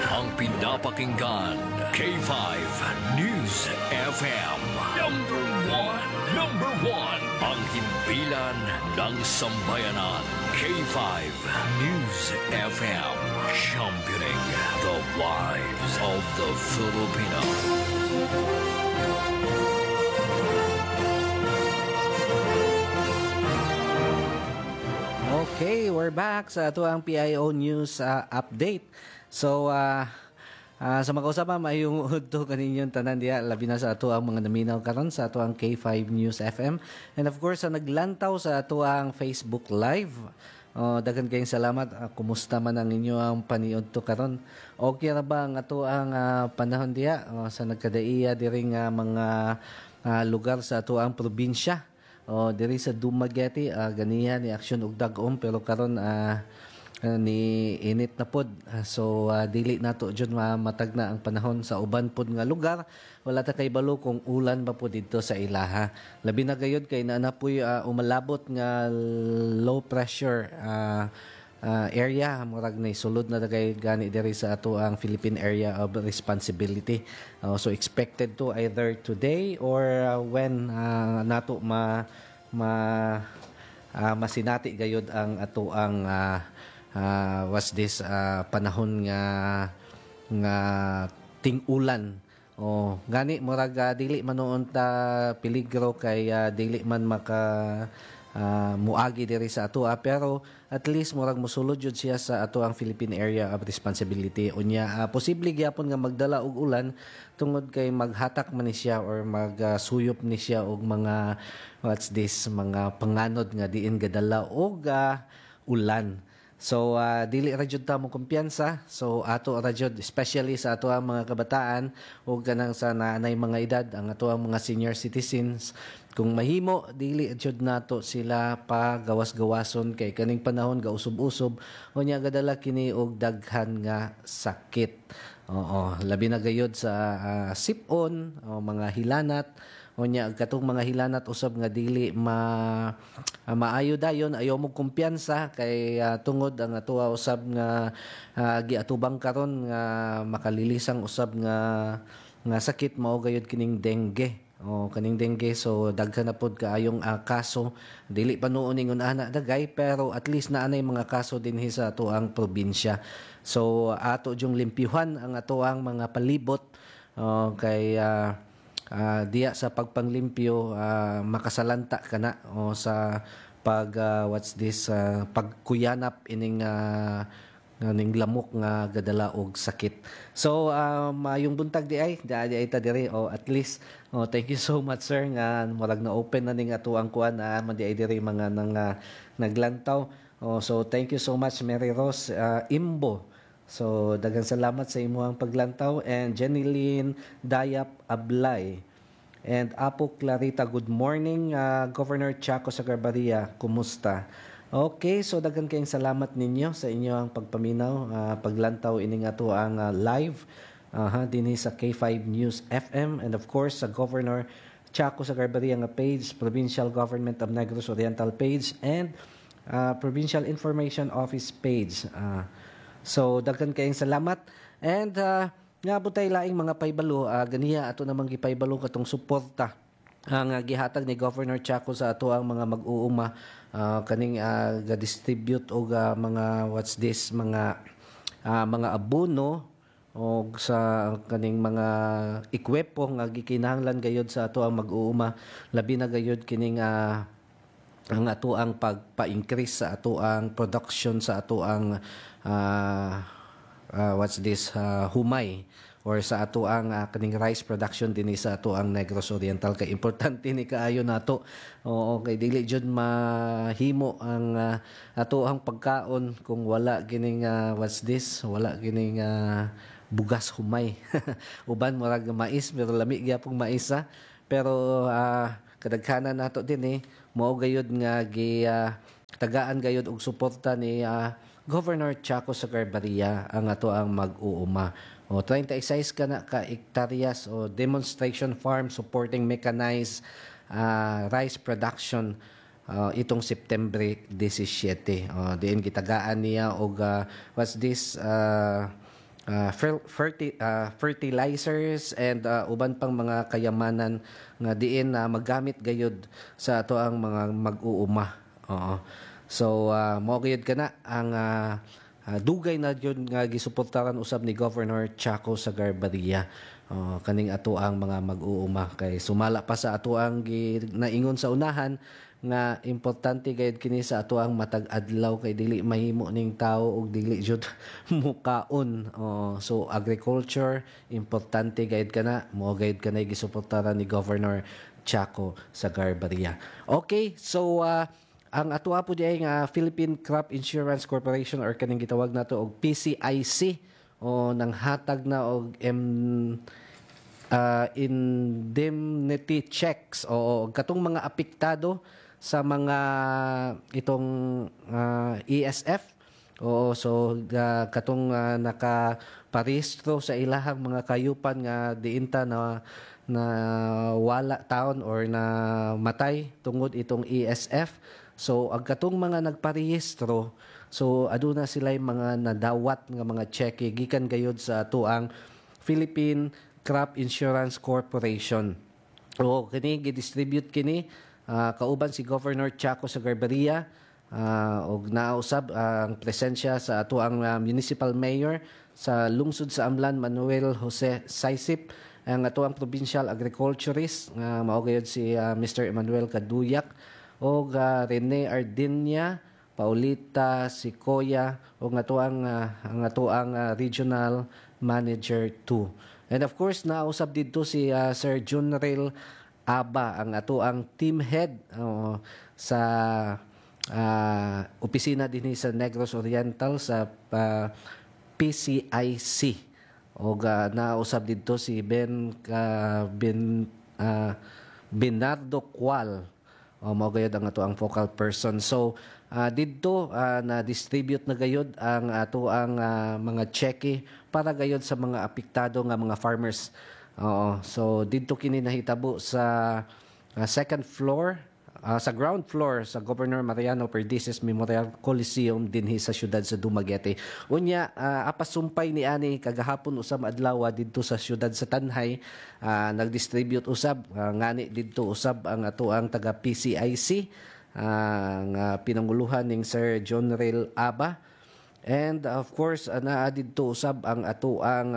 ang pinapakinggan. K5 News FM. Number one, ang himpilan ng sambayanan. K5 News FM. Championing the lives of the Filipino. Okay, we're back sa ato ang PIO News update. So, sa mga usapa, mayong to kaninyong tanan diya, labi na sa ato ang mga naminaw karon sa ato ang K5 News FM. And of course, naglantaw sa ato ang Facebook Live. Dagan kayong salamat. Kumusta man ang inyo ang paniod to karon? Okay ra ba ang ato ang panahon diya sa nagkadaiya diring mga lugar sa ato ang probinsya? Diri sa Dumaguete, ganiya ni aksyon og dag-om pero karon ni init na pod. So dili nato jud matag na ang panahon sa uban pod nga lugar. Wala ta kay balo kung ulan ba po dito sa ilaha. Labi na gayud kay naanapoy umalabot nga low pressure area, murag na sulod na dagay gani diri sa ato ang Philippine Area of Responsibility. So expected to either today or when nato masinati gayud ang ato ang was this panahon nga ting-ulan. Gani murag dili man noon ta peligro kay dili man maka muagi diri sa ato pero at least murag mosulod jud siya sa ato ang Philippine Area of Responsibility. Unya posible gyapon nga magdala og ulan tungod kay maghatak man ni siya or magsuyop ni siya og mga mga panganod nga diin gadala og ulan. So dili ra jud ta mo kumpiyansa. So ato ra jud especially sa ato ang mga kabataan ug kanang sa naanay mga edad, ang ato ang mga senior citizens, kung mahimo dili jud nato sila pa gawas-gawason kay kaning panahon gausub-usob unya gadala kini og daghan nga sakit. Labi na gayud sa sipon o mga hilanat. Unya katong mga hilanat usab nga dili maayo dayon, ayaw mo kumpiyansa kay tungod ang atuwa usab nga giatubang karon nga makalilisang usab nga sakit mao gayud kining dengue. Kaning dengue, so daghan na pod kaayong kaso. Dili pa noon ingon ana dagay pero at least naanay mga kaso dinhi sa ato ang probinsya. So ato jung limpyuhan ang ato ang mga palibot kay diya sa pagpanglimpyo makasalanta kana sa pagkuyanap ining ning lamok nga gadala og sakit. So mayong buntag di ay ta diri at least thank you so much sir nga murag na open na ning ato ang kuan man di ay diri mga naglantaw. So thank you so much Mary Rose Imbo. So daghang salamat sa imuhang paglantaw, and Jenilyn Dayap Ablay and Apo Clarita, good morning. Governor Chaco Sagarbaria, kumusta? Okay, so daghan kayong salamat ninyo sa inyong pagpaminaw, paglantaw ining ato ang live dinhi sa K5 News FM, and of course sa Governor Chaco Sagarbaria nga page, Provincial Government of Negros Oriental page, and Provincial Information Office page. So daghan kayong salamat, and nga butay laing mga paybalo ganiya ato namang gipaybalo katong suporta ang gihatag ni Governor Chaco sa ato ang mga mag-uuma kaning ga-distribute og mga mga abono og sa kaning mga ekwipo nga gikinahanglan gayud sa ato ang mag-uuma, labi na gayud kining ang ato ang pagpa-increase sa ato ang production sa ato ang humay or sa ato ang kaning rice production dinhi sa ato ang Negros Oriental. Kay importante ni kaayo nato. Kay dili jud mahimo ang ato ang pagkaon kung wala kining wala kining bugas humay. Uban murag mais pero lami gyapong mais pero kadaghanan nato din mao gayud nga tagaan gayud og suporta ni Governor Chaco Sagarbaria ang ato ang mag-uuma. 36 ka hektaryas o demonstration farm supporting mechanized rice production itong September 17. Diin gitagaan niya og fertilizers and uban pang mga kayamanan nga diin na maggamit gayud sa ato ang mga mag-uuma. Oo. So mao gayud kana ang dugay na yun nga gisuportaran usab ni Governor Chaco Sagarbadilla. Kaning ato ang mga mag-uuma kay sumala pa sa ato ang naingon sa unahan nga importante gayud kini sa ato ang matag adlaw kay dili mahimo ning tawo og dili jud mukaon. So agriculture importante gayud kana mo gayud kanay gisuportaran ni Governor Chaco Sagarbadilla. Okay, so ang ato po diay nga Philippine Crop Insurance Corporation or kaning gitawag nato og PCIC nang hatag na og indemnity checks o katong mga apektado sa mga itong ESF. So katong nakaparehistro sa ilahang mga kayupan nga diinta na wala taon or na matay tungod itong ESF. So ang katong mga nagparehistro, so aduna sila mga nadawat nga mga cheque gikan gayud sa tuang Philippine Crop Insurance Corporation. Kini gi-distribute kini kauban si Governor Chaco Sagarbadilla og nausab ang presensya sa ato ang municipal mayor sa lungsod sa Amlan, Manuel Jose Saisip, ang ato ang provincial agriculturist nga mao gayud si Mr. Emmanuel Kaduyak og Rene Ardinia, Paulita Sicoya og ang ato ang regional manager 2. And of course nausab didto si Sir Junril Aba, ang ato ang team head sa opisina dinhi sa Negros Oriental sa PCIC. O nausab dito si Bernardo Cual. Mao gayud ang ato ang focal person. So didto na-distribute na gayud ang ato ang mga cheque para gayud sa mga apektado nga mga farmers. So didto kini nahitabo sa second floor, sa ground floor sa Governor Mariano Perdices Memorial Coliseum dinhi sa siyudad sa Dumaguete. Unya apasumpay ni ani kagahapon usab adlaw didto sa siyudad sa Tanhay, nag-distribute usab ngani didto usab ang ato ang taga PCIC nga pinanguluhan ning Sir John Rail Aba. And of course naa didto usab ang ato ang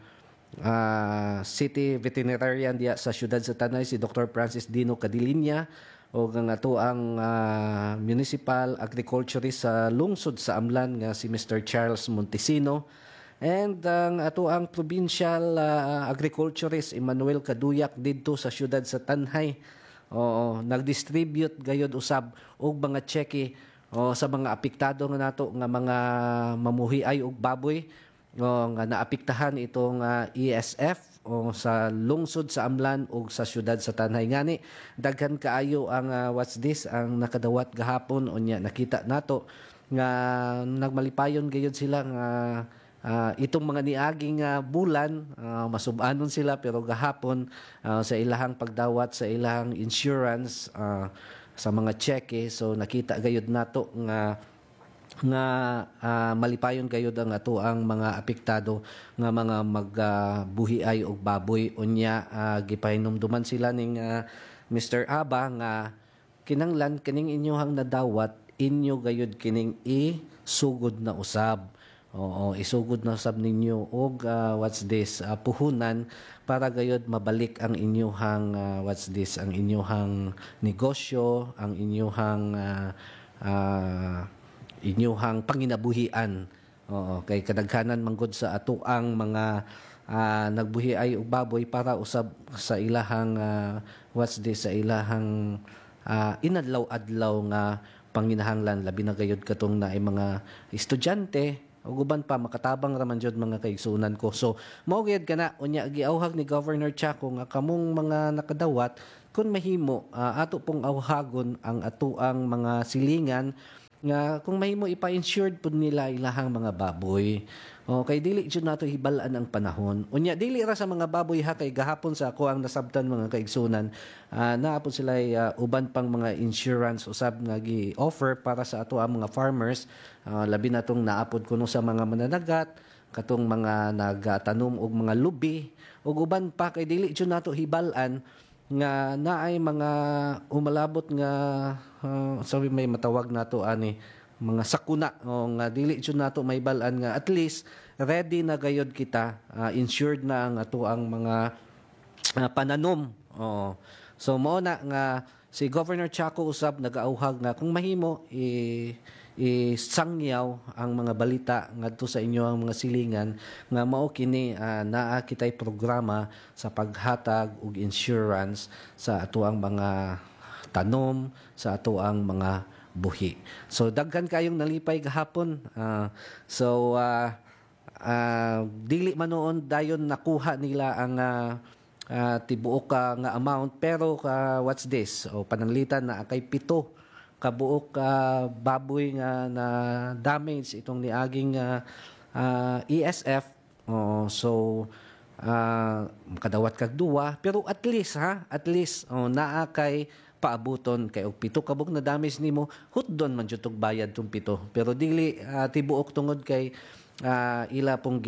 City Veterinarian diya sa siyudad sa Tanay si Dr. Francis Dino Cadilinya o ang ato ang municipal agriculturist sa lungsod sa Amlan nga si Mr. Charles Montesino, and ang ato ang provincial agriculturist Emmanuel Kaduyak didto sa siyudad sa Tanhay. Nag-distribute gayud usab og mga cheque sa mga apektado nga nato nga mga mamuhiay og baboy nga naapektahan itong ESF sa lungsod sa Amlan o sa siyudad sa Tanhay. Ngani daghan kaayo ang ang nakadawat gahapon unya nakita nato nga nagmalipayon gayud sila nga itong mga niaging bulan masubanon sila, pero gahapon sa ilahang pagdawat sa ilahang insurance sa mga cheque, so nakita gayud nato nga malipayon gayud ang ato ang mga apektado nga mga magbuhiay og baboy. Unya gipahinumduman sila ning Mr. Aba nga kinanglan kining inyohang nadawat inyo gayud kining isugod na usab. Isugod na usab ninyo og puhunan para gayud mabalik ang inyohang ang inyohang negosyo, ang inyohang panginabuhian. Kay kadaghanan manggod sa ato ang mga nagbuhiay og baboy para usab sa ilahang sa ilahang inadlaw-adlaw nga panginahanglan, labi na gayud katong naay mga estudyante ug uban pa makatabang raman jud mga kaigsunan ko. So mao gyud kana unya giawhag ni Governor Chaco nga kamong mga nakadawat kun mahimo ato pong awhagon ang ato ang mga silingan nga kung mahimo ipa-insured pud nila ilahang mga baboy. Kay dili jud nato hibalaan ang panahon. Unya dili ra sa mga baboy ha, kay gahapon sa ako ang nasabtan mga kaigsunan, naapod sila uban pang mga insurance usab nga gi-offer para sa ato ang mga farmers, labi na tong naapod kuno sa mga mananagat katong mga nagatanom og mga lubi ug uban pa kay dili jud nato hibal-an nga naay mga umalabot nga sabi may matawag nato ani mga sakuna o nga dili jud nato mahibal-an nga at least ready na gayud kita, insured na ang ato ang mga pananom. Oo. So mao na nga si Governor Chaco usab nagaauhag nga kung mahimo isangyaw ang mga balita ngadto sa inyo ang mga silingan nga mao kini naa kitay programa sa paghatag og insurance sa ato ang mga tanom, sa ato ang mga buhi. So daghan kayong nalipay gahapon. Dili man noon dayon nakuha nila ang tibuok nga amount pero what's this? O pananglitan na kay 7 kabuok baboy nga na damage itong niaging ESF. Makadawat kag duwa pero at least naa kay paabuton kay og 7 kabog na damage nimo hutdon man jud og bayad tong 7 pero dili tibuok tungod kay ila pong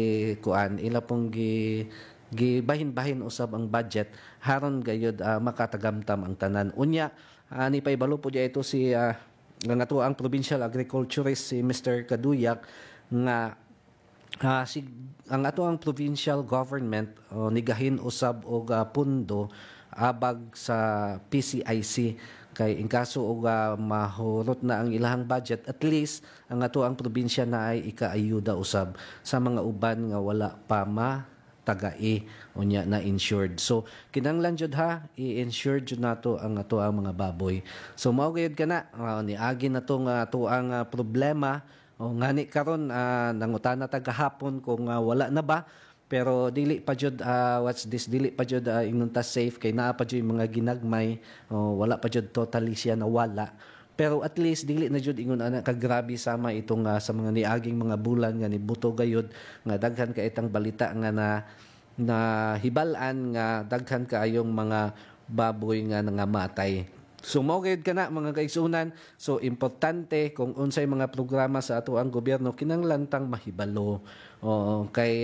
gibahin-bahin usab ang budget haron gayud makatagamtam ang tanan unya. Ni paibalo po diya ito si ang ato ang provincial agriculturist si Mr. Kaduyak nga ang ato ang provincial government nigahin usab og pundo abag sa PCIC kay in kaso og mahurot na ang ilahang budget at least ang ato ang probinsya na ay ikaayuda usab sa mga uban nga wala pa tagai unya na insured. So kinahanglan jud i-insure jud nato ang ato ang mga baboy. So mao gayud kana niagi na tong ato ang problema ngani karon nangutana ta gahapon kung wala na ba pero dili pa jud dili pa jud ingon ta safe kay naa pa jud mga ginagmay wala pa jud totally siya nawala. Pero at least dili na jud ingon ana kagrabe sama itong sa mga niaging mga bulan nga nibuto gayud nga daghan ka itang balita nga na hibal-an nga daghan kaayong mga baboy nga nangamatay. So mao gayud kana mga kaigsunan. So importante kung unsay mga programa sa ato ang gobyerno kinahanglan tang mahibalo. Kay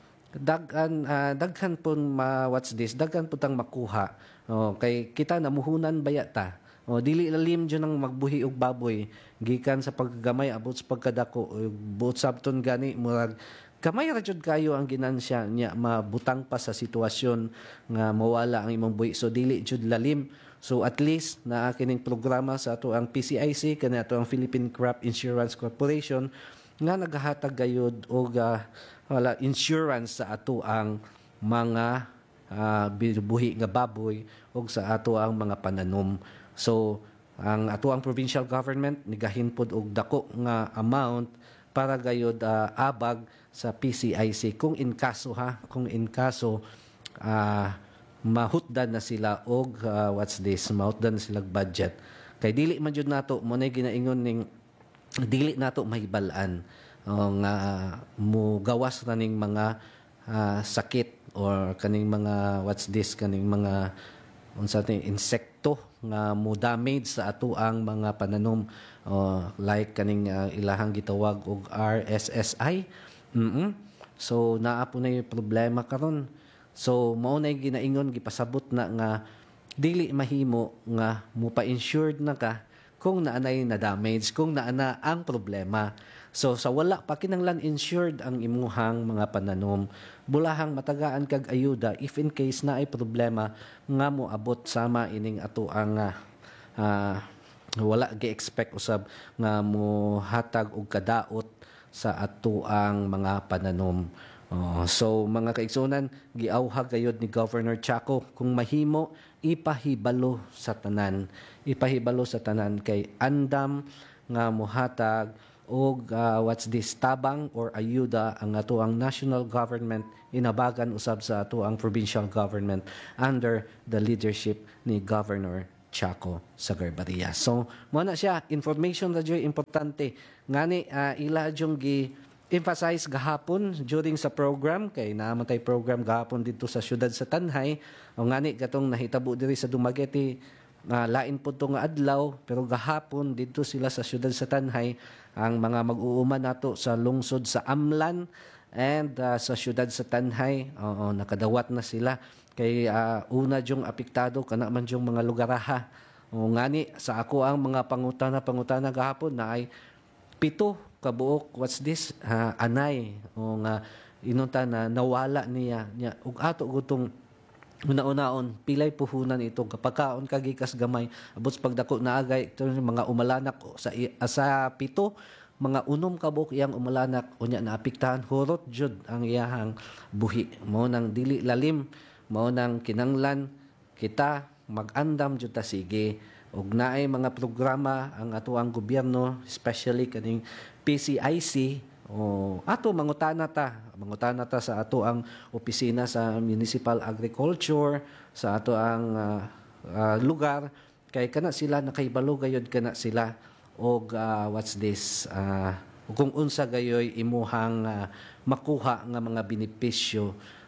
daghan pun daghan pun tang makuha. Kay kita namuhunan bayata. Dili lalim dyan ang magbuhi og baboy gikan sa paggamay abot sa pagkadako buot sabton gani murag kamay ra jud kayo ang ginansya niya mabutang pa sa sitwasyon nga mawala ang imong buhi so dili jud lalim. So at least naa kining programa sa ato ang PCIC kani ato ang Philippine Crop Insurance Corporation nga nagahatag gayud og insurance sa ato ang mga buhi nga baboy ug sa ato ang mga pananom. So, ang ato ang provincial government nigahin pod og dako nga amount para gayud abag sa PCIC kung in kaso mahutdan na sila og mahutdan na sila budget. Kay dili man jud nato mo na ginaingon ning dili nato mahibal-an nga mo gawas na ning mga sakit or kaning mga kaning mga unsa tin insekto nga mo damage sa ato ang mga pananom like kaning ilahang gitawag og RSSI. So naa po na yung problema karon. So mao na ginaingon gipasabot na nga dili mahimo nga mo pa-insured na ka kung naanay na damage, kung naana ang problema. So sa wala pa kinahanglan insured ang imuhang mga pananom. Bulahang matagaan kag ayuda if in case na ay problema nga mo abot sama ining ato ang wala gi-expect usab nga mo hatag og kadaot sa ato ang mga pananom. So mga kaigsunan, giauhag gayud ni Governor Chaco kung mahimo ipahibalo sa tanan. Ipahibalo sa tanan kay andam nga mohatag og tabang or ayuda ang ato ang national government inabagan usab sa ato ang provincial government under the leadership ni Governor Chaco Sagarbarias. So mo na siya information na importante ngani ila jung emphasize gahapon during sa program kay namatay program gahapon dito sa syudad sa Tanhay o ngani katong nahitabo diri sa Dumaguete lain po itong adlaw pero gahapon dito sila sa syudad sa Tanhay ang mga mag-uuman nato sa lungsod sa Amlan and sa syudad sa Tanhay, nakadawat na sila. Kay una jung apektado kana man jung mga lugaraha. O ngani sa ako ang mga pangutana gahapon na ay pito kabuok what's this anay o nga inunta na nawala niya ug ato gutong una-unaon pilay puhunan ito kapagkaon kagikas gamay abot pagdako naagay ito mga umalanak sa pito mga unom ka buok iyang umalanak unya naapektahan hurot jud ang iyahang buhi mao nang dili lalim mao nang kinanglan kita mag-andam jud ta sige ug naay mga programa ang atoang gobyerno especially kaning PCIC ato mangutana ta sa ato ang opisina sa Municipal Agriculture sa ato ang lugar kay kana sila nakaibalo gayud kana sila og what's this kung unsa gayoy imuhang makuha nga mga benepisyo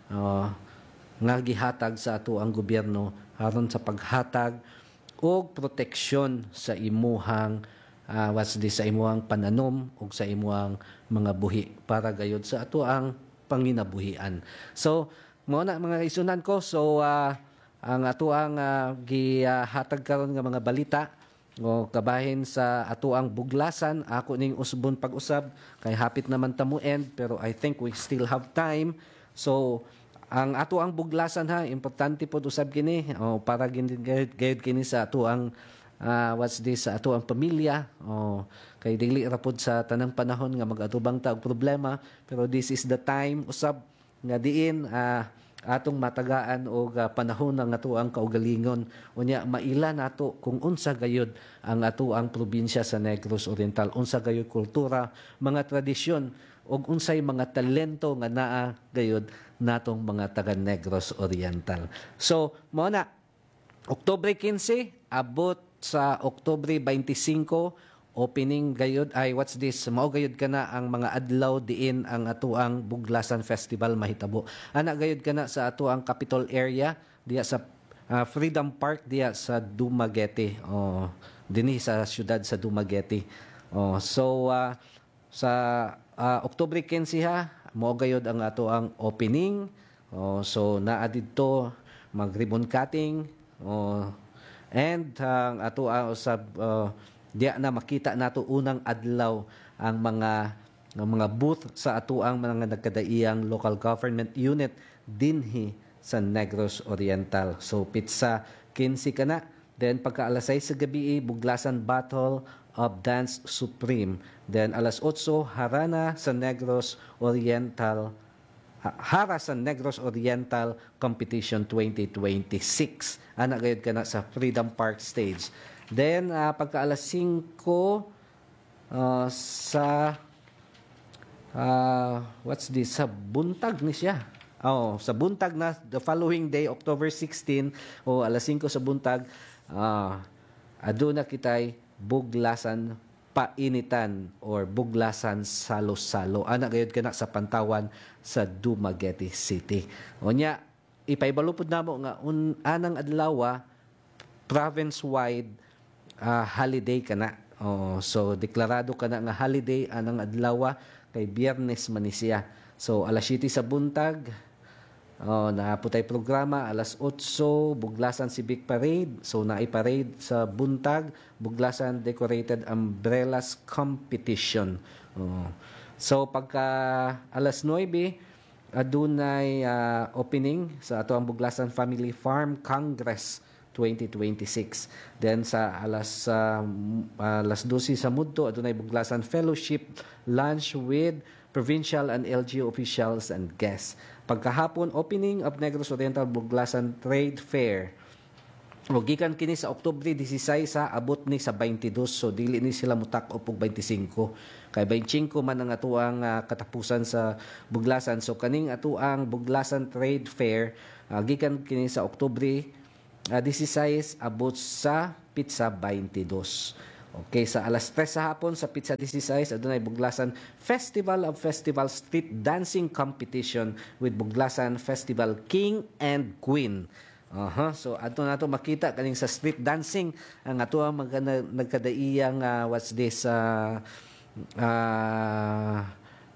nga gihatag sa ato ang gobyerno aron sa paghatag og proteksyon sa imuhang sa imuhang pananom ug sa imuhang mga buhi para gayud sa ato ang panginabuhian. So mao na mga isunan ko so ang ato ang gihatag karon nga mga balita o kabahin sa ato ang buglasan ako ning usbon pag-usab kay hapit naman ta mo end pero I think we still have time. So ang ato ang buglasan importante pod usab kini para gayud kini sa ato ang sa ato ang pamilya kay dili ra pod sa tanang panahon nga mag-atubang ta og problema pero this is the time usab nga diin atong matagaan og panahon ng ato ang kaugalingon unya maila nato kung unsa gayud ang ato ang probinsya sa Negros Oriental unsa gayud kultura mga tradisyon ug unsay mga talento nga naa gayud natong mga taga Negros Oriental. So mao na Oktubre 15 abot sa Oktubre 25 opening gayud ay what's this mao gayud kana ang mga adlaw diin ang atoang Buglasan Festival mahitabo ana gayud kana sa atoang Capitol area diya sa Freedom Park diya sa Dumaguete dinhi sa syudad sa Dumaguete so sa Oktubre 15 mao gayud ang atoang opening so naa didto mag ribbon cutting and ang ato usab diya na makita nato unang adlaw ang mga booth sa ato ang mga nagkadaiyang local government unit dinhi sa Negros Oriental. So pitsa 15 kana then pagka alas 6 sa gabi Buglasan Battle of Dance Supreme. Then alas 8 Harana sa Negros Oriental Hara sa Negros Oriental Competition 2026. Ana gayud kana sa Freedom Park stage. Then pagka alas 5 sa what's this sa buntag ni siya. Sa buntag na the following day October 16 alas 5 sa buntag aduna kitay Buglasan Painitan or Buglasan Salo-Salo. Ana gayud kana sa Pantawan sa Dumaguete City. Unya ipaibalupod namo nga anang adlaw province-wide holiday kana. So deklarado kana nga holiday anang adlaw kay Biyernes man ni siya. So alas 7 sa buntag naputay programa alas 8 Buglasan Civic Parade. So naay parade sa buntag Buglasan Decorated Umbrellas Competition. So pagka alas 9 adunay opening sa ato ang Buglasan Family Farm Congress 2026. Then sa alas 12 sa mudto adunay Buglasan Fellowship Lunch with provincial and LGU officials and guests. Pagkahapon, opening of Negros Oriental Buglasan Trade Fair. Gikan kini sa Oktubre 16 sa abot ni sa 22. So dili ni sila mutak-op og 25. Kay 25 man ang atuang katapusan sa Buglasan. So kaning atuang Buglasan Trade Fair gikan kini sa Oktubre 16 abot sa pitsa 22. Okay, sa alas 3 sa hapon sa Pizza 16 adunay Buglasan Festival of Festival Street Dancing Competition with Buglasan Festival King and Queen. So ato nato makita kaning sa street dancing ang ato ang nagkadaiyang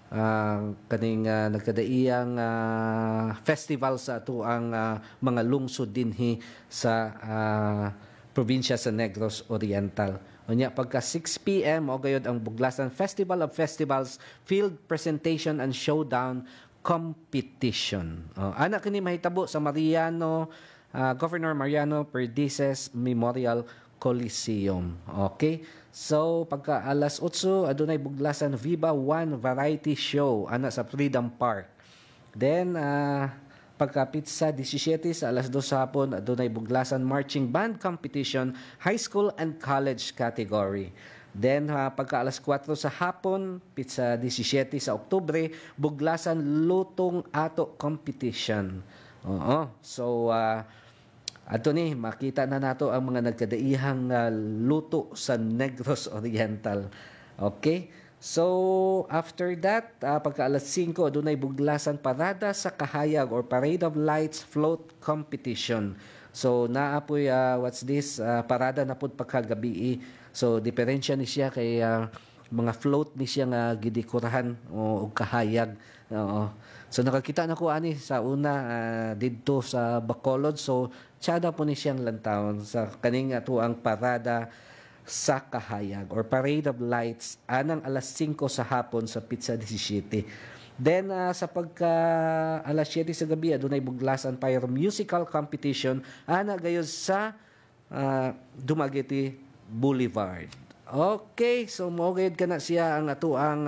kaning nagkadaiyang festival sa ato ang mga lungsod dinhi sa probinsya sa Negros Oriental. Unya pagka 6 p.m. o gayud ang Buglasan Festival of Festivals Field Presentation and Showdown Competition. Ana kini mahitabo sa Mariano Governor Mariano Perdices Memorial Coliseum. Okay? So, pagka alas 8, adunay Buglasan Viva 1 Variety Show ana sa Freedom Park. Then, pagka pizza 17 sa alas 2 hapon, adunay Buglasan Marching Band Competition, High School and College category. Then, pagka alas 4 sa hapon, pizza 17 sa Oktubre, Buglasan Lutong Ato Competition. So, ato ni, makita na nato ang mga nagkadaihang luto sa Negros Oriental. Okay? So, after that, pagka alas 5, dunay Buglasan Parada sa Kahayag or Parade of Lights Float Competition. So, naapoy, what's this? Parada na pud pagkagabi. So, diferensya ni siya kay mga float ni siya nga gidekurahan o kahayag. So, nakakita na ko ani sa una didto sa Bacolod. So, tsada po ni siyang lantawon sa kaning ato ang parada sa kahayag or Parade of Lights anang alas 5 sa hapon sa Pizza 17. Then sa pagka alas 7 sa gabi adunay Buglasan Pyro Musical Competition ana gayud sa Dumaguete Boulevard. Okay, so mo gayud kana siya ang ato ang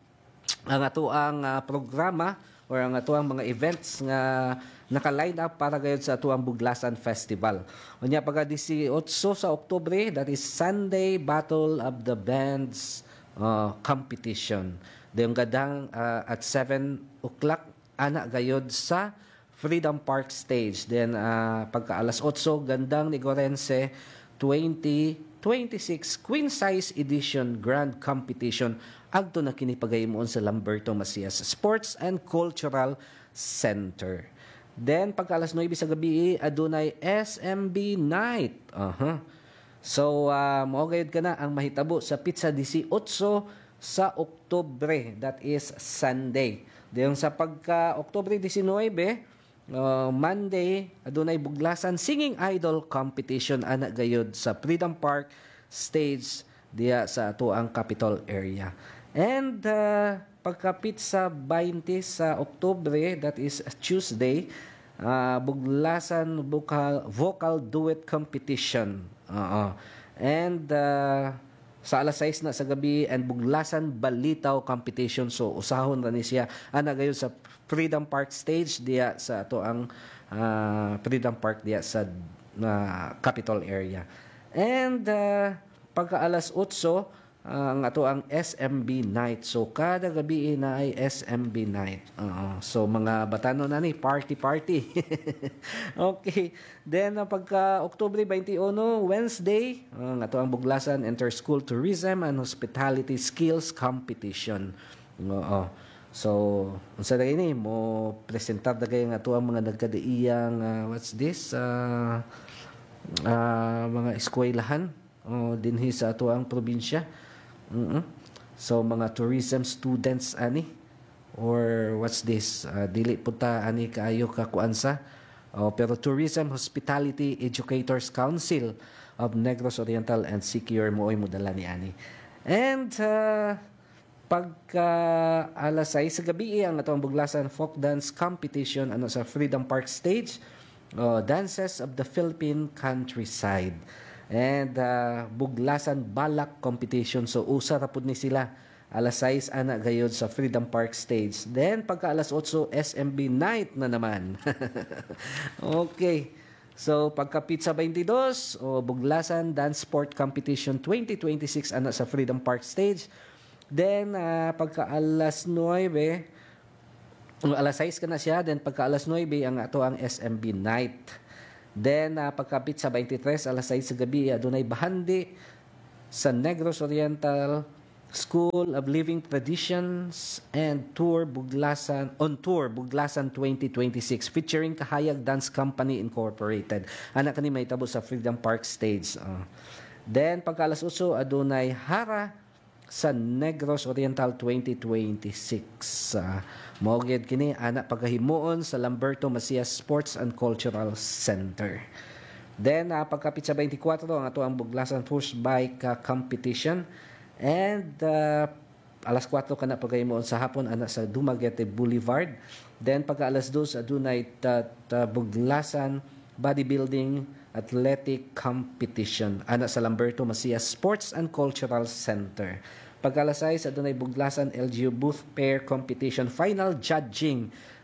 programa or ang ato ang mga events nga naka-line up para gayud sa ato ang Buglasan Festival. Unya pagka 18 sa Oktubre, that is Sunday Battle of the Bands competition. Dayong gadang at 7 o'clock ana gayud sa Freedom Park stage. Then pagka alas 8 gandang Nigorense 2026 Queen Size Edition Grand Competition adto na kini pagayimon sa Lamberto Macias Sports and Cultural Center. Then pagka alas 9 sa gabi adunay SMB Night. So mao gayud kana ang mahitabo sa Pizza 18 sa Oktubre, that is Sunday. Dayon sa pagka Oktubre 19 Monday adunay Buglasan Singing Idol Competition ana gayud sa Freedom Park stage diya sa ato ang Capitol area. And pagkapit sa 20 sa Oktubre, that is Tuesday, Buglasan Vocal Duet Competition. And sa alas 6 na sa gabi and Buglasan Balitaw Competition. So usahon ra ni siya ana gayud sa Freedom Park stage diya sa ato ang Freedom Park diya sa Capitol area. And pagka alas 8 ang ato ang SMB Night. So kada gabi na ay SMB Night. So mga batano na ni party. Okay. Then pagka Oktubre 21 Wednesday, ang ato ang Buglasan Inter-School Tourism and Hospitality Skills Competition. So unsa na ini mo presentar na kay nga ato ang mga nagkadaiyang what's this? Mga eskwelahan dinhi sa ato ang probinsya. So mga tourism students ani or what's this dili punta ani kaayo ka kuansa pero Tourism Hospitality Educators Council of Negros Oriental and Siquijor mooy modala ni ani. And pagka alas 6 sa gabi ang atong Buglasan Folk Dance Competition ano sa Freedom Park stage, Dances of the Philippine Countryside. And Buglasan Balak Competition. So usa ra pud ni sila alas 6 ana gayud sa Freedom Park stage. Then pagka alas 8 SMB Night na naman. Okay. So pagka Pizza 22 Buglasan Dance Sport Competition 2026 ana sa Freedom Park stage. Then pagka alas 9 alas 6 ka na siya. Then pagka alas 9 ang ato ang SMB Night. Then, pagkapit sa 23, alas 6 sa gabi, adunay bahandi sa Negros Oriental School of Living Traditions and Buglasan 2026 featuring Kahayag Dance Company Incorporated. Anak kani mahitabo sa Freedom Park stage. Then, pagka alas 8, adunay Hara sa Negros Oriental 2026. Maugid kini ana pagahimuon sa Lamberto Macias Sports and Cultural Center. Then pagkapit sa 24 ang ato ang Buglasan Push Bike Competition, and alas 4 kana pagahimuon sa hapon ana sa Dumaguete Boulevard. Then pagka alas 2 adunay Buglasan Bodybuilding Athletic Competition ana sa Lamberto Macias Sports and Cultural Center. Pagka alas 6 adunay Buglasan LGU Booth Pair Competition Final Judging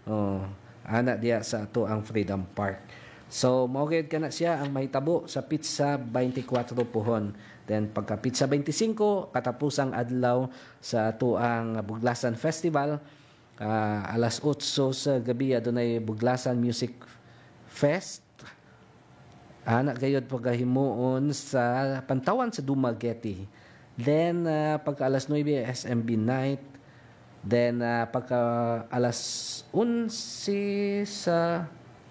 ana diya sa ato ang Freedom Park. So maugid kana siya ang mahitabo sa Pizza 24 Puhon. Then pagka Pizza 25 katapusang adlaw sa ato ang Buglasan Festival, alas 8 sa gabi adunay Buglasan Music Fest. Ana gayud pagahimuon sa Pantawan sa Dumaguete. Then pagka alas 9 SMB night. Then pagka alas 11 sa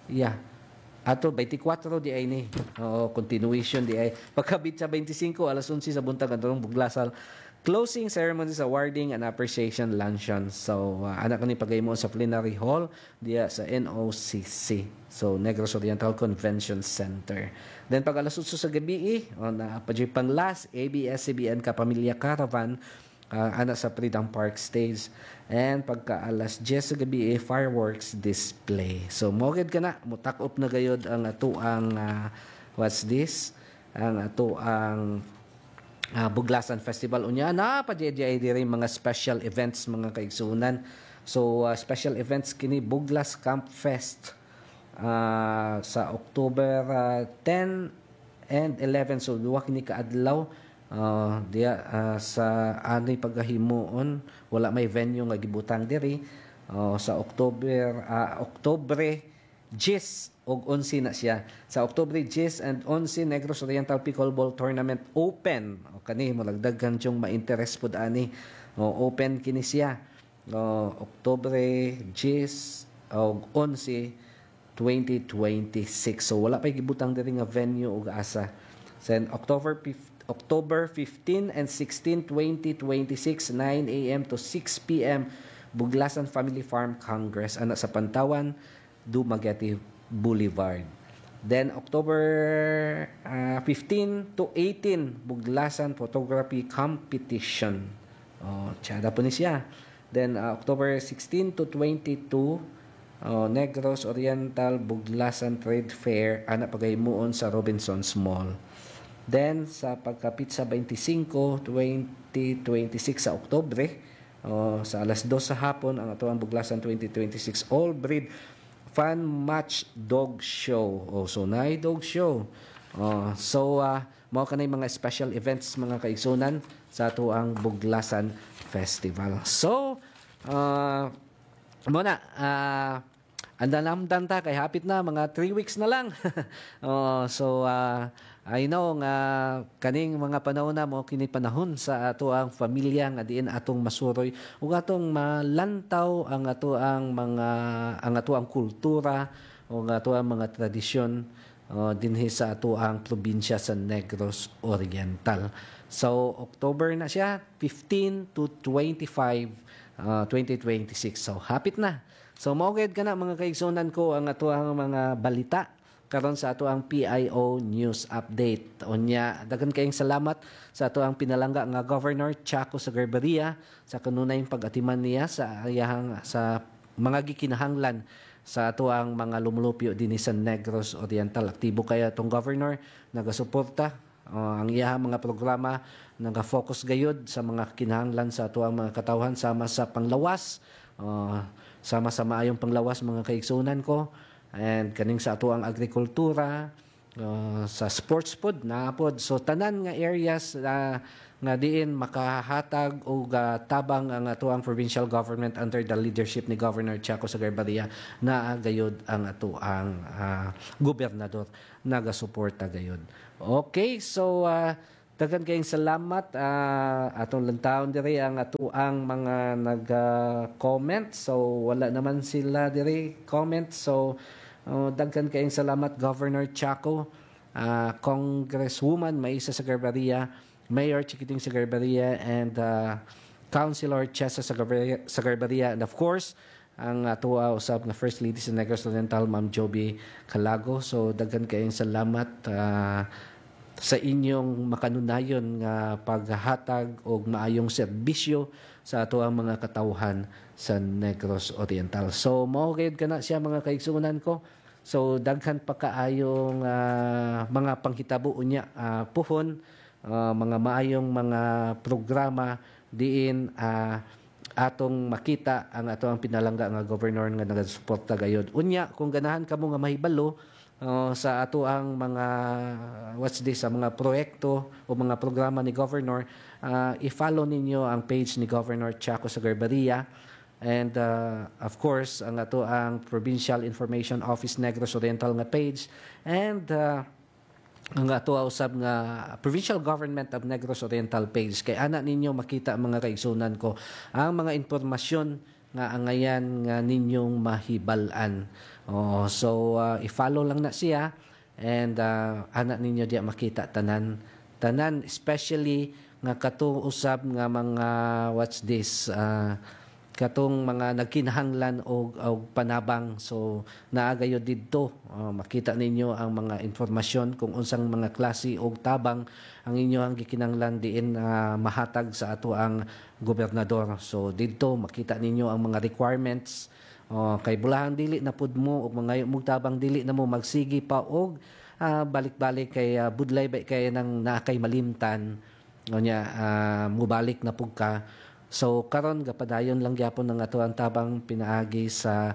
ato 24 di ay ni. Continuation di ay. Pagkabit sa 25 alas 11 sa buntag adtong Buglasan closing ceremonies, awarding and appreciation luncheon. So anak ni pagaymo sa plenary hall diya sa NOCC. So Negros Oriental Convention Center. Then pag alas 8 sa gabi na pang last ABS-CBN Kapamilya Caravan ana sa Freedom Park stage, and pagka alas 10 sa gabi fireworks display. So moged kana mutak-up na gayud ang ato ang what's this ang ato ang Buglasan Festival. Unya na pa ay diri mga special events mga kaigsunan. So special events kini Buglas Camp Fest sa October 10 and 11. So duwa kini kaadlaw diya sa ano'y paghahimuon, wala may venue nga gibutang diri sa Oktubre 10 og 11 na siya. Sa Oktubre 10 and 11 Negros Oriental Pickleball Tournament Open. Kani malagdaghan tiyong ma-interest pud ani. Open kini siya. Oktubre 10 og 11 2026. So wala pa gibutang diri nga venue ug asa. Then October 15 and 16, 2026, 9 a.m. to 6 p.m. Buglasan Family Farm Congress ana sa Pantawan, Dumaguete Boulevard. Then October 15 to 18, Buglasan Photography Competition. Tsada po ni siya. Then October 16 to 22, Negros Oriental Buglasan Trade Fair ana pagahimuon sa Robinsons Mall. Then sa pagkapit sa 25, 2026 sa Oktubre, sa alas 2 sa hapon ang ato ang Buglasan 2026 All Breed Fun Match Dog Show. So na dog show. Mao kanay mga special events mga kaigsunan sa ato ang Buglasan Festival. So muna andanamdan ta kay hapit na mga 3 weeks na lang. I know nga kaning mga panahon na mo kini panahon sa ato ang pamilya nga diin atong masuroy ug atong malantaw ang ato ang kultura ug ato ang mga tradisyon dinhi sa ato ang probinsya sa Negros Oriental. So October na siya 15 to 25 2026. So hapit na. So maugid kana mga kaigsunan ko ang ato ang mga balita karon sa ato ang PIO News Update. Unya daghan kayong salamat sa ato ang pinalangga nga Governor Chaco Sagreberia sa kanunayng pag-atiman niya sa mga gikinahanglan sa ato ang mga lumulupyo dinhi sa Negros Oriental. Aktibo kaya atong governor nagasuporta ang iyang mga programa naga-focus gayud sa mga kinahanglan sa ato ang mga katawhan sama sa panglawas, sama sa maayong panglawas mga kaigsunan ko. And kaning sa ato ang agrikultura, sa sports pod na pod. So tanan nga areas nga diin makahatag o tabang ang ato ang provincial government under the leadership ni Governor Chaco Sagreberia na gayud ang ato ang gobernador nagasuporta gayud. Okay, so daghan kayong salamat atong lantawon diri ang ato ang mga nag-comment. So wala naman sila diri comment. So daghan kayong salamat Governor Chaco, Congresswoman Maisa Sagreberia, Mayor Chiquiting Sagarbaria, and Councilor Chesa Sagarbaria, and of course, ang tuwa usab nga First Lady sa Negros Oriental, Ma'am Joby Calago. So daghan kayong salamat sa inyong makanunayon nga paghatag og maayong serbisyo sa ato ang mga katawhan sa Negros Oriental. So mao gayud kana siya mga kaigsunan ko. So daghan pa kaayong mga panghitabo unya puhon, mga maayong mga programa diin atong makita ang ato ang pinalangga nga governor nga nagasuporta gayud. Unya kung ganahan kamo nga mahibalo sa ato ang mga sa mga proyekto o mga programa ni governor, i-follow ninyo ang page ni Governor Chaco Sagarbaria, and of course ang ato ang Provincial Information Office Negros Oriental nga page, and ang ato usab nga Provincial Government of Negros Oriental page. Kay ana ninyo makita mga kaigsunan ko ang mga impormasyon nga angayan nga ninyong mahibal-an. So i-follow lang na siya, and ana ninyo diya makita tanan especially nga katong usab nga mga katong mga nagkinahanglan og panabang. So naagayo didto makita ninyo ang mga informasyon kung unsang mga klase og tabang ang inyong gikinahanglan diin mahatag sa ato ang gobernador. So didto makita ninyo ang mga requirements. Kay bulahan dili na pud mo og mga tabang dili na mo magsigi pa og balik-balik kay budlay ba kay nang nakay malimtan nya mubalik na pug ka. So karon gapadayon lang gyapon ng ato ang tabang pinaagi sa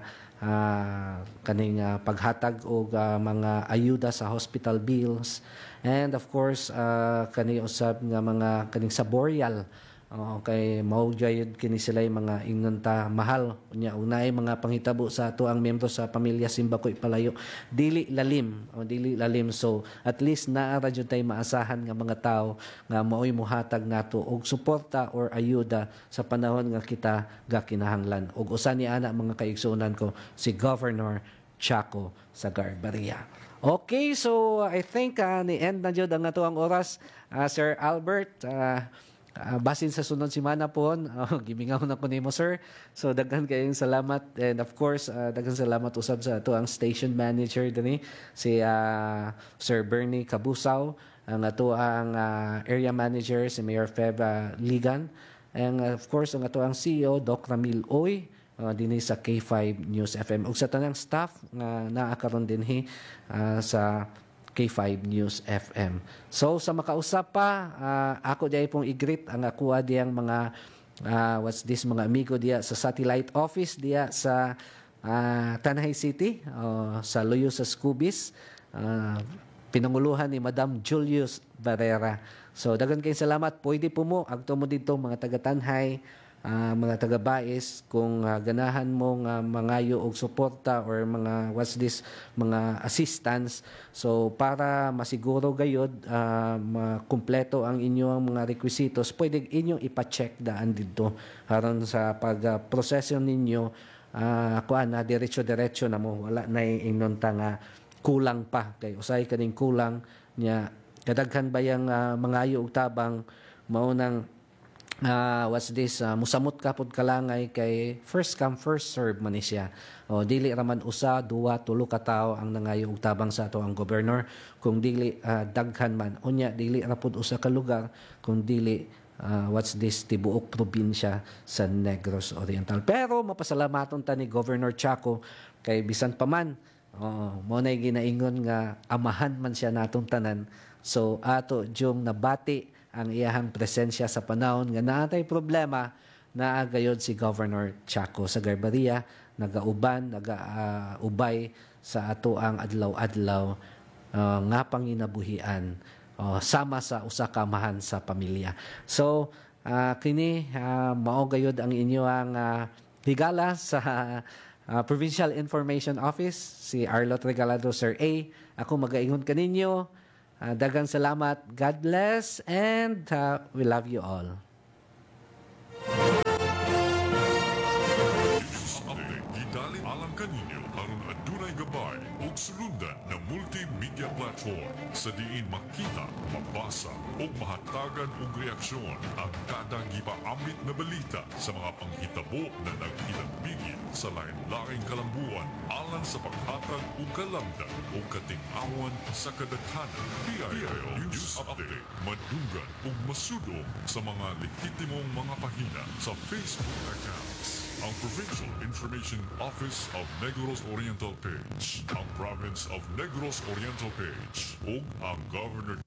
kaning paghatag og mga ayuda sa hospital bills, and of course kani usab nga mga kaning sa boreal. Kay mao gyud kini sila mga ingonta mahal unya unay mga panghitabo sa ato ang miyembro sa pamilya Simbakoy Palayo dili lalim. So at least naa ra jud tay maasahan nga mga tawo nga maoy mohatag nato og suporta or ayuda sa panahon nga kita gakinahanglan. Og usa ni ana mga kaigsunan ko si Governor Chaco Sagarbaria. Okay, so I think ni end na jud ang ato ang oras, Sir Albert. Basin sa sunod semana po, gimingaw na ko nimo sir. So daghan kayong salamat, and of course daghan salamat usab sa ato ang station manager dinhi si Sir Bernie Cabusaw, ang ato ang area manager si Mayor Feb Ligan, and of course ang ato ang CEO Doc Ramil Oy dinhi sa K5 News FM, ug sa tanang staff nga naakaron dinhi sa K5 News FM. So sa makausap pa, ako diay pong i-greet ang akuha diyang mga mga amigo diya sa satellite office diya sa Tanay City, sa Loyo sa Scubis, pinanguluhan ni Madam Julius Barrera. So daghan kayong salamat. Pwede po mo agto mo dito mga taga-Tanhay, mga taga-Bais, kung ganahan mong mangayo og suporta or mga mga assistance. So para masiguro gayod makumpleto ang inyong mga requisitos, pwede inyong ipa-check daan dito aron sa pag-proseso ninyo kuan na diretso na mo, wala na ingon nga kulang pa kay usay kaning kulang nya kadaghan bayang mangayo og tabang mao nang musamot ka pod kalangay kay first come first serve man ni siya. Dili raman usa, duwa, tulo ka tawo ang nangayo og tabang sa ato ang gobernador, kung dili daghan man unya dili ra pod usa ka lugar, kung dili tibuok probinsya sa Negros Oriental. Pero mapasalamaton ta ni Governor Chaco kay bisan pa man mo nay ginaingon nga amahan man siya natong tanan. So ato jung nabati ang iyahang presensya sa panahon nga naatay problema, naagayod si Governor Chaco Sagarbaria nagaubay sa ato ang adlaw-adlaw nga panginabuhian sama sa usa ka amahan sa pamilya. So kini mao gayud ang inyo ang higala sa Provincial Information Office, si Arlot Regalado Sir A. Ako magaingon kaninyo. Daghang salamat. God bless, and we love you all. Gidali alang kaninyo aron adunay gabay ug sulundan ng multimedia platform sa diin makita, mabasa ug mahatagan og reaksyon ang kada gipaamit na balita sa mga panghitabo na naghinambigit sa lain-laing kalambuan alang sa paghatag ug kalamdag ug kating-awan sa kadaghanan. PIO News Update madunggan ug masudong sa mga lehitimong mga pahina sa Facebook accounts. Ang Provincial Information Office of Negros Oriental page, ang Province of Negros Oriental page, ug ang Governor